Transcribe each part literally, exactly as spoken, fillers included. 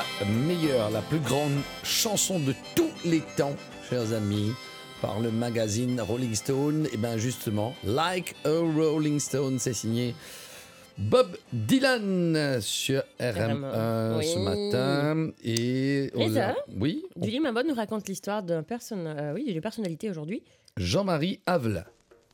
meilleure, la plus grande chanson de tous les temps, chers amis, par le magazine Rolling Stone. Et bien justement, Like a Rolling Stone, c'est signé Bob Dylan sur R M un oui. ce matin. Et Mais ça, oui, Julie Mabon nous raconte l'histoire d'un person... euh, oui, d'une personnalité aujourd'hui. Jean-Marie Havel.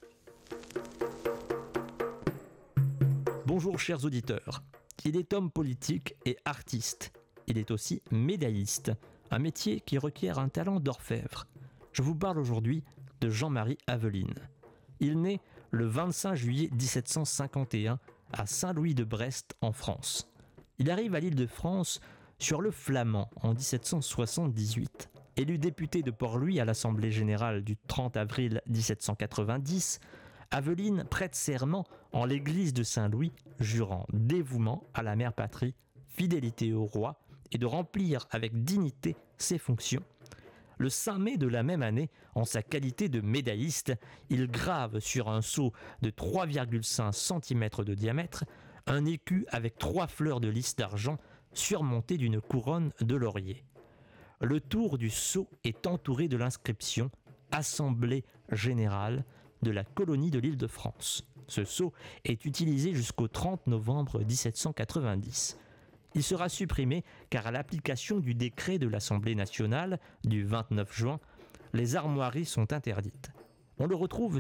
Bonjour chers auditeurs. Il est homme politique et artiste. Il est aussi médailliste, un métier qui requiert un talent d'orfèvre. Je vous parle aujourd'hui de Jean-Marie Aveline. Il naît le vingt-cinq juillet dix-sept cent cinquante et un à Saint-Louis-de-Brest en France. Il arrive à l'Île-de-France sur le Flamand en dix-sept cent soixante-dix-huit. Élu député de Port-Louis à l'Assemblée générale du trente avril dix-sept cent quatre-vingt-dix, Aveline prête serment en l'église de Saint-Louis, jurant dévouement à la mère patrie, fidélité au roi et de remplir avec dignité ses fonctions. Le cinq mai de la même année, en sa qualité de médailliste, il grave sur un sceau de trois virgule cinq centimètres de diamètre un écu avec trois fleurs de lys d'argent surmontées d'une couronne de laurier. Le tour du sceau est entouré de l'inscription « Assemblée générale » de la colonie de l'Île-de-France. Ce sceau est utilisé jusqu'au trente novembre dix-sept cent quatre-vingt-dix. Il sera supprimé car à l'application du décret de l'Assemblée nationale du vingt-neuf juin, les armoiries sont interdites. On le retrouve